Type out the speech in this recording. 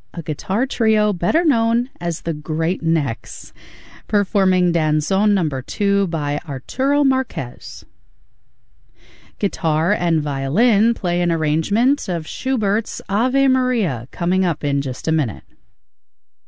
a guitar trio better known as the Great Necks, performing Danzón No. 2 by Arturo Marquez. Guitar and violin play an arrangement of Schubert's Ave Maria coming up in just a minute.